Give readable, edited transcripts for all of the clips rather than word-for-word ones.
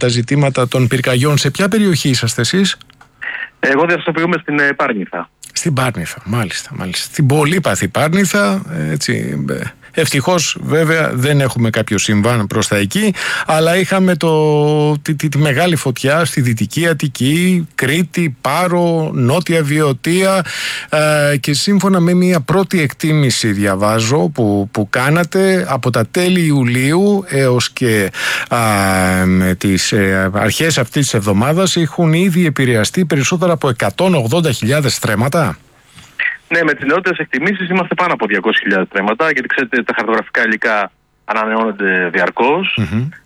τα ζητήματα των πυρκαγιών. Σε ποια περιοχή είσαστε εσείς? Εγώ δραστηριοποιούμαι στην Πάρνηθα. Στην Πάρνηθα, μάλιστα. Στην πολύπαθη Πάρνηθα, έτσι. Ευτυχώς βέβαια δεν έχουμε κάποιο συμβάν προς τα εκεί, αλλά είχαμε τη μεγάλη φωτιά στη Δυτική Αττική, Κρήτη, Πάρο, Νότια Βιωτία, και σύμφωνα με μια πρώτη εκτίμηση διαβάζω που κάνατε, από τα τέλη Ιουλίου έως και τις αρχές αυτής της εβδομάδας έχουν ήδη επηρεαστεί περισσότερα από 180.000 στρέμματα. Ναι, με τις νεότερες εκτιμήσεις είμαστε πάνω από 200.000 στρέμματα, γιατί ξέρετε τα χαρτογραφικά υλικά ανανεώνονται διαρκώς.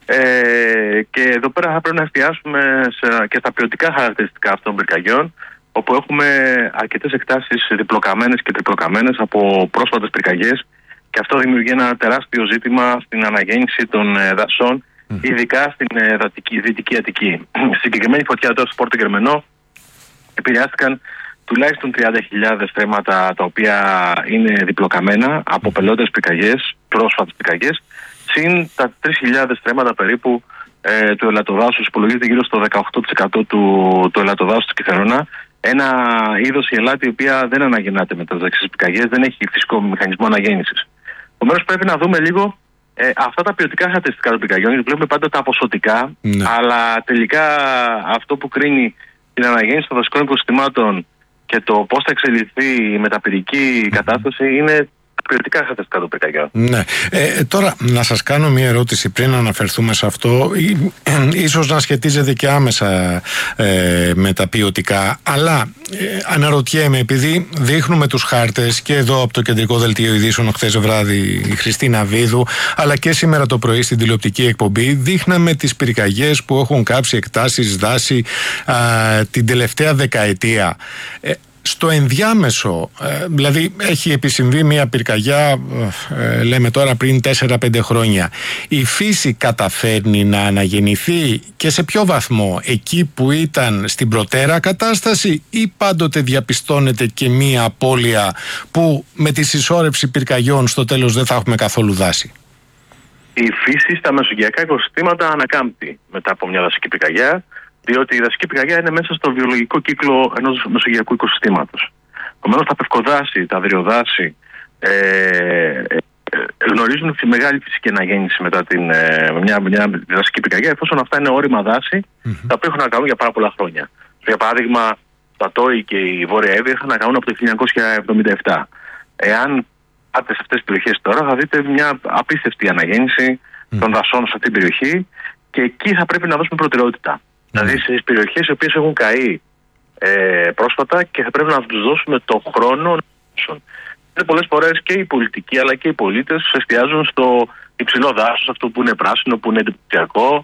Και εδώ πέρα θα πρέπει να εστιάσουμε και στα ποιοτικά χαρακτηριστικά αυτών των πυρκαγιών, όπου έχουμε αρκετές εκτάσεις διπλοκαμμένες και τριπλοκαμμένες από πρόσφατες πυρκαγιές, και αυτό δημιουργεί ένα τεράστιο ζήτημα στην αναγέννηση των δασών, ειδικά στην Δυτική Αττική. Στη συγκεκριμένη φωτιά τώρα στο Πόρτο Γερμενό επηρεάστηκαν τουλάχιστον 30.000 στρέμματα, τα οποία είναι διπλοκαμμένα από πελώτες πυρκαγιές, πρόσφατες πυρκαγιές, συν τα 3.000 στρέμματα περίπου του ελαττοδάσους. Υπολογίζεται γύρω στο 18% του ελαττοδάσους του Κιθερώνα. Ένα είδος, η ελάτη, η οποία δεν αναγεννάται με τις δεξιές πυρκαγιές, δεν έχει φυσικό μηχανισμό αναγέννησης. Επομένως, πρέπει να δούμε λίγο αυτά τα ποιοτικά χαρακτηριστικά των πυρκαγιών, γιατί βλέπουμε πάντα τα ποσοτικά, αλλά τελικά αυτό που κρίνει την αναγέννηση των δασικών οικοσυστημάτων και το πώς θα εξελιχθεί η μεταπυρική κατάσταση είναι ποιοτικά χαρακτηριστικά των πυρκαγιών. Ναι. Τώρα να σας κάνω μια ερώτηση πριν αναφερθούμε σε αυτό, ίσως να σχετίζεται και άμεσα με τα ποιοτικά, αλλά αναρωτιέμαι, επειδή δείχνουμε τους χάρτες και εδώ από το Κεντρικό Δελτίο Ειδήσεων χθες βράδυ η Χριστίνα Βίδου, αλλά και σήμερα το πρωί στην τηλεοπτική εκπομπή δείχναμε τις πυρκαγιές που έχουν κάψει εκτάσεις, δάση την τελευταία δεκαετία. Στο ενδιάμεσο, δηλαδή έχει επισυμβεί μια πυρκαγιά, λέμε τώρα πριν 4-5 χρόνια. Η φύση καταφέρνει να αναγεννηθεί και σε ποιο βαθμό? Εκεί που ήταν στην προτέρα κατάσταση, ή πάντοτε διαπιστώνεται και μια απώλεια που με τη συσσόρευση πυρκαγιών στο τέλος δεν θα έχουμε καθόλου δάση? Η φύση στα μεσογειακά οικοσυστήματα ανακάμπτει μετά από μια δασική πυρκαγιά, διότι η δασική πυρκαγιά είναι μέσα στο βιολογικό κύκλο ενός μεσογειακού οικοσυστήματος. Επομένως, τα πευκοδάση, τα δριοδάση γνωρίζουν μεγάλη φυσική αναγέννηση μετά μια δασική πυρκαγιά, εφόσον αυτά είναι όρημα δάση, τα οποία έχουν να κάνουν για πάρα πολλά χρόνια. Για παράδειγμα, τα Τόη και η Βόρεια Εύη είχαν να κάνουν από το 1977. Εάν πάτε σε αυτές τις περιοχές τώρα, θα δείτε μια απίστευτη αναγέννηση των δασών σε αυτήν την περιοχή, και εκεί θα πρέπει να δώσουμε προτεραιότητα. Δηλαδή στις περιοχές οι οποίες έχουν καεί πρόσφατα, και θα πρέπει να τους δώσουμε το χρόνο. Πολλές φορές και οι πολιτικοί αλλά και οι πολίτες εστιάζουν στο υψηλό δάσος, αυτό που είναι πράσινο, που είναι εντυπωσιακό,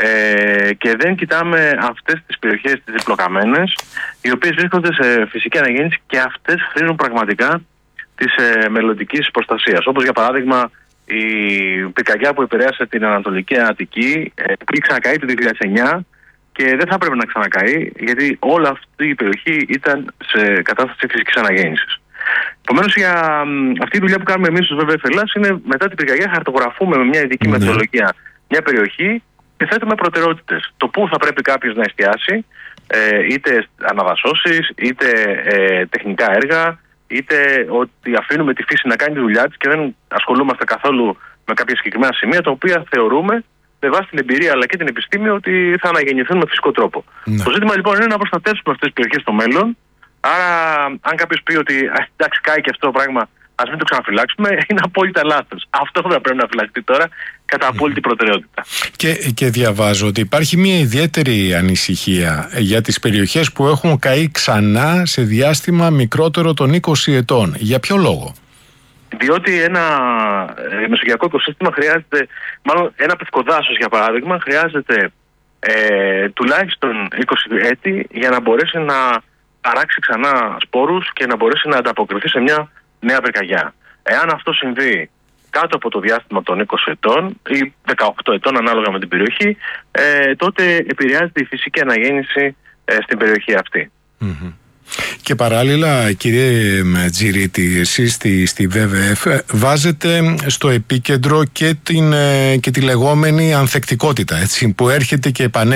και δεν κοιτάμε αυτές τις περιοχές, τις διπλοκαμμένες, οι οποίες βρίσκονται σε φυσική αναγέννηση, και αυτές χρήζουν πραγματικά της μελλοντικής προστασίας. Όπως για παράδειγμα η πυρκαγιά που επηρέασε την Ανατολική Αττική, που είχε ξανακαεί το 2009 και δεν θα έπρεπε να ξανακαεί, γιατί όλη αυτή η περιοχή ήταν σε κατάσταση φυσικής αναγέννησης. Επομένως, για αυτή η δουλειά που κάνουμε εμείς στους ΒΒΕ είναι μετά την πυρκαγιά χαρτογραφούμε με μια ειδική μεθοδολογία μια περιοχή και θέτουμε προτεραιότητες. Το πού θα πρέπει κάποιος να εστιάσει, είτε αναδασώσεις, είτε τεχνικά έργα, είτε ότι αφήνουμε τη φύση να κάνει τη δουλειά της και δεν ασχολούμαστε καθόλου με κάποια συγκεκριμένα σημεία, τα οποία θεωρούμε με βάση την εμπειρία αλλά και την επιστήμη ότι θα αναγεννηθούν με φυσικό τρόπο. Το ζήτημα λοιπόν είναι να προστατεύσουμε αυτές τις περιοχές στο μέλλον. Άρα, αν κάποιος πει ότι εντάξει, κάει και αυτό το πράγμα, ας μην το ξαναφυλάξουμε, είναι απόλυτα λάθος. Αυτό θα πρέπει να φυλαχτεί τώρα κατά απόλυτη προτεραιότητα. Και διαβάζω ότι υπάρχει μια ιδιαίτερη ανησυχία για τις περιοχές που έχουν καεί ξανά σε διάστημα μικρότερο των 20 ετών. Για ποιο λόγο? Διότι ένα μεσογειακό οικοσύστημα χρειάζεται, μάλλον ένα πευκοδάσος για παράδειγμα, χρειάζεται τουλάχιστον 20 έτη για να μπορέσει να αράξει ξανά σπόρους και να μπορέσει να ανταποκριθεί σε μια νέα πυρκαγιά. Εάν αυτό συμβεί κάτω από το διάστημα των 20 ετών ή 18 ετών ανάλογα με την περιοχή, τότε επηρεάζεται η φυσική αναγέννηση στην περιοχή αυτή. Και παράλληλα, κύριε Τζιρίτη, εσείς στη ΒΒΕΦ βάζετε στο επίκεντρο και τη λεγόμενη ανθεκτικότητα, έτσι, που έρχεται και επανέρχεται